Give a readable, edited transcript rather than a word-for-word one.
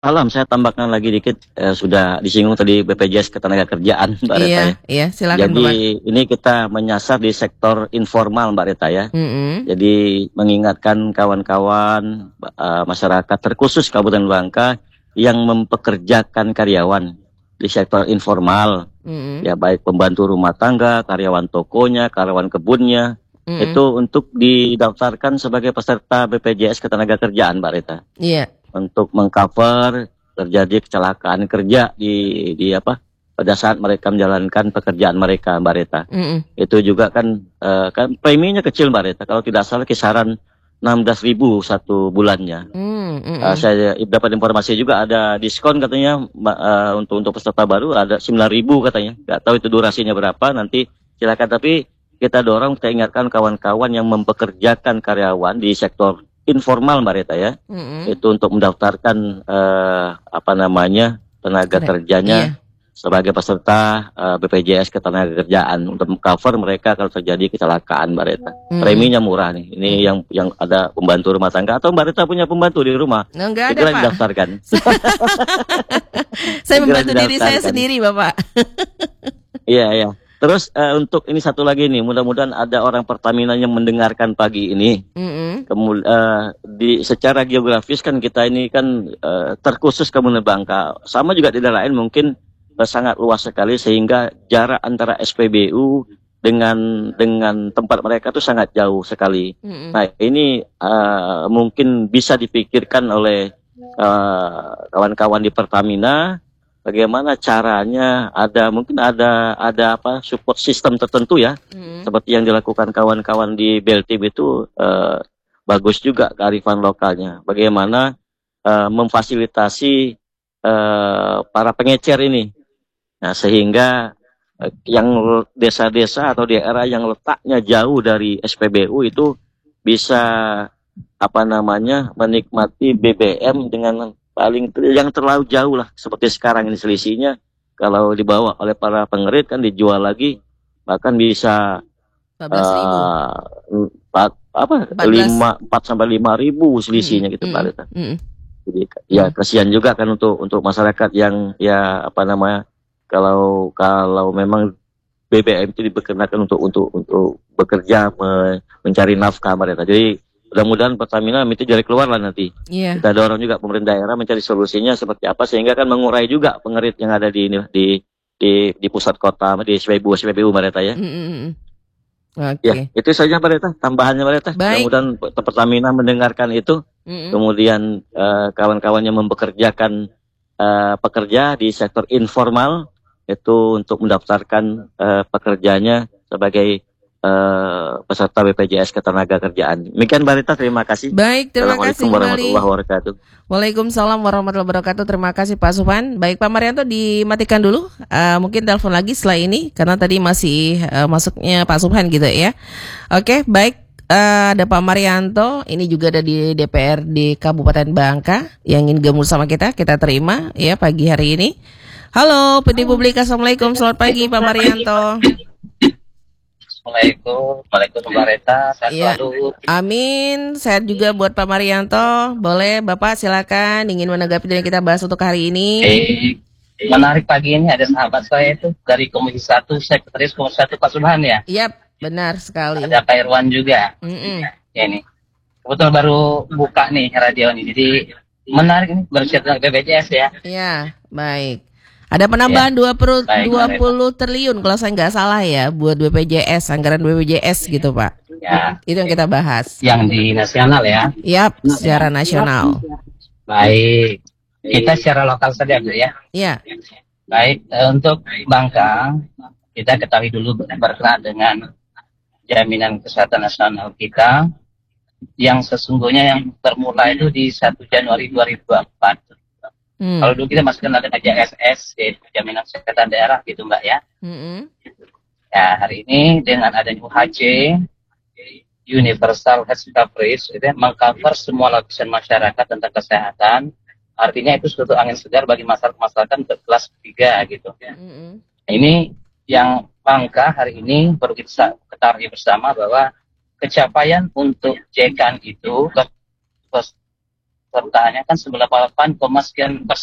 Malam, saya tambahkan lagi dikit, sudah disinggung tadi BPJS Ketenagakerjaan, Mbak Reta ya. Iya, silakan Jadi Bapak. ini kita menyasar di sektor informal, Mbak Reta ya. Mm-mm. Jadi mengingatkan kawan-kawan masyarakat terkhusus Kabupaten Bangka yang mempekerjakan karyawan di sektor informal, Mm-mm. ya baik pembantu rumah tangga, karyawan tokonya, karyawan kebunnya, Mm-mm. itu untuk didaftarkan sebagai peserta BPJS Ketenagakerjaan, Mbak Reta, Iya. untuk mengcover terjadi kecelakaan kerja di apa pada saat mereka menjalankan pekerjaan mereka, Mbak Reta. Mm-mm. Itu juga kan preminya kecil, Mbak Reta. Kalau tidak salah kisaran 16.000 satu bulannya. Mm-mm. Saya dapat informasi juga ada diskon katanya, untuk peserta baru ada 9.000 katanya. Nggak tahu itu durasinya berapa, nanti silakan. Tapi kita dorong, kita ingatkan kawan-kawan yang mempekerjakan karyawan di sektor informal, Mbak Reta ya, Mm-mm. itu untuk mendaftarkan tenaga kerjanya Iya. sebagai peserta BPJS Ketenagakerjaan untuk cover mereka kalau terjadi kecelakaan, Mbak Reta. Mm-mm. Preminya murah nih. Ini Mm-mm. yang ada pembantu rumah tangga atau Mbak Reta punya pembantu di rumah, Enggak ada, segera Pak. didaftarkan. Saya Segera membantu diri saya didaftarkan. sendiri, Bapak. Iya, iya. Terus untuk ini satu lagi nih, mudah-mudahan ada orang Pertamina yang mendengarkan pagi ini. Mm-mm. Di secara geografis kan kita ini kan terkhusus Kabupaten Bangka, sama juga di daerah lain mungkin sangat luas sekali, sehingga jarak antara SPBU dengan tempat mereka itu sangat jauh sekali. Mm-mm. Nah ini mungkin bisa dipikirkan oleh kawan-kawan di Pertamina, bagaimana caranya, mungkin ada apa support system tertentu ya, Mm-mm. seperti yang dilakukan kawan-kawan di Beltim itu. Bagus juga kearifan lokalnya. Bagaimana memfasilitasi para pengecer ini. Nah, sehingga yang desa-desa atau daerah yang letaknya jauh dari SPBU itu bisa menikmati BBM dengan yang terlalu jauh lah, seperti sekarang ini selisihnya kalau dibawa oleh para pengerit kan dijual lagi bahkan bisa 14.000. 4 sampai 5.000 Mm-mm. selisihnya gitu, Pak Mm-mm. Rita. Mm-mm. Jadi ya Mm-mm. kasihan juga kan untuk masyarakat yang ya kalau memang BBM itu diperkenakan untuk bekerja, mencari nafkah, Pak Rita. Jadi mudah-mudahan Pertamina itu jadi keluar lah nanti. Iya. Kita dorong juga pemerintah daerah mencari solusinya seperti apa sehingga kan mengurai juga pengerit yang ada di pusat kota, di SPBU Mbak Rita ya. Mm-mm. Ya, Oke. itu saja Mbak Reta, tambahannya Mbak Reta. Baik. Mudah-mudahan Pertamina mendengarkan itu, Mm-mm. kemudian kawan-kawan yang mempekerjakan pekerja di sektor informal itu untuk mendaftarkan pekerjanya sebagai peserta BPJS Ketenagakerjaan. Demikian Mbak Reta, terima kasih. Baik, terima Assalamualaikum kasih kembali. warahmatullahi wabarakatuh. Waalaikumsalam warahmatullahi wabarakatuh. Terima kasih Pak Suphan. Baik Pak Marianto, dimatikan dulu. Mungkin telepon lagi setelah ini karena tadi masih masuknya Pak Suphan gitu ya. Oke, baik. Ada Pak Marianto, ini juga ada di DPRD Kabupaten Bangka yang ingin gabung sama kita. Kita terima ya pagi hari ini. Halo, pendengar publik, assalamualaikum. Selamat pagi Pak Marianto. Assalamualaikum, Waalaikumsalam Mbak Reta, sehat Ya, selalu. amin. Sehat juga buat Pak Marianto. Boleh Bapak silakan ingin menanggapi yang kita bahas untuk hari ini. Menarik pagi ini ada sahabat saya itu dari Komisi 1, Sekretaris Komisi 1 Pak Subhan ya. Yap, benar sekali. Ada Pak Irwan juga. Mm-mm. Ya ini. Kebetulan baru buka nih radio ini. Jadi menarik nih berbicara tentang BPJS ya. Ya, baik. Ada penambahan Ya, 20 baik, 20 triliun kalau saya nggak salah ya buat BPJS, anggaran BPJS gitu Pak. Ya, Itu yang kita bahas. yang di nasional ya. Yap, secara nasional. Baik. Kita secara lokal saja Bu ya. Ya, Baik, untuk Bangka, kita ketahui dulu berkenaan dengan jaminan kesehatan nasional kita yang sesungguhnya yang bermula itu di 1 Januari 2024. Kalau dulu kita masih kenal dengan JSS, yaitu Jaminan Kesehatan Daerah gitu Mbak ya. Mm-mm. Ya, hari ini dengan adanya UHC, Universal Health Coverage, itu mengcover semua lapisan masyarakat tentang kesehatan. Artinya itu suatu angin segar bagi masyarakat berkelas 3 gitu. Mm-mm. Ini yang Bangka hari ini perlu kita ketahui bersama bahwa pencapaian untuk JKN itu kesertaannya kan 98, sekian persen.